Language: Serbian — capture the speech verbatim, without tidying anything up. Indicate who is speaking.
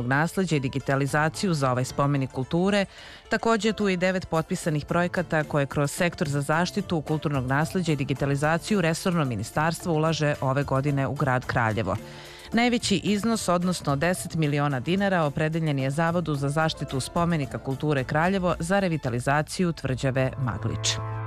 Speaker 1: nasleđa i digitalizaciju za ovaj spomenik kulture. Takođe, tu je i devet potpisanih projekata koje kroz sektor za zaštitu kulturnog nasleđa i digitalizaciju resorno ministarstvo ulaže ove godine u grad Kraljevo. Najveći iznos, odnosno deset miliona dinara, opredeljen je Zavodu za zaštitu spomenika kulture Kraljevo za revitalizaciju tvrđave Maglič.